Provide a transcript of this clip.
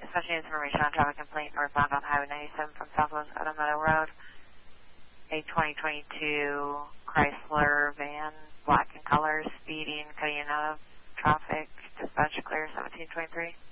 Special needs information on traffic complaint northbound on Highway 97 from Southwest Auto Meadow Road. A 2022 Chrysler van, black in color, speeding, cutting out of traffic. Dispatch clear 1723.